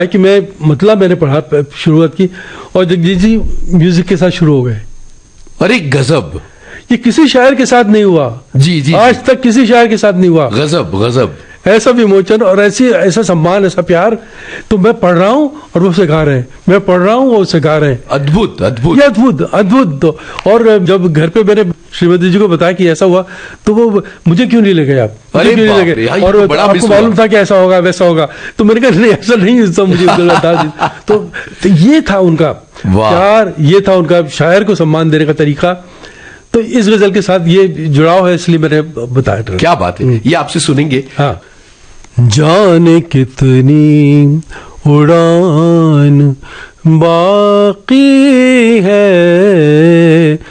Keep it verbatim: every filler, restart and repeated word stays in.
कि मैं मतलब मैंने पढ़ा शुरुआत की और जगजीत जी म्यूजिक के साथ शुरू हो गए। अरे गजब, ये किसी शायर के साथ नहीं हुआ। जी जी आज जी। तक किसी शायर के साथ नहीं हुआ। गजब गजब, ऐसा विमोचन और ऐसी ऐसा सम्मान, ऐसा प्यार। तो मैं पढ़ रहा हूँ और वो उसे गा रहे हैं, मैं पढ़ रहा हूँ वो उसे गा रहे हैं। अद्भुत अद्भुत, ये अद्भुत अद्भुत। तो और जब घर पे मैंने श्रीमती जी को बताया कि ऐसा हुआ, तो वो मुझे क्यों नहीं ले गए आप, मुझे अरे क्यों नहीं ले बाप रे, गए? हाँ, ये और तो बड़ा आपको मिस मालूम हुआ। था कि ऐसा होगा वैसा होगा। तो मैंने कहा नहीं ऐसा नहीं, सब मुझे बता। तो, तो ये था उनका वाह। प्यार, ये था उनका शायर को सम्मान देने का तरीका। तो इस गजल के साथ ये जुड़ाव है, इसलिए मैंने बताया। क्या बात है, ये आपसे सुनेंगे। हाँ। जाने कितनी उड़ान बाकी है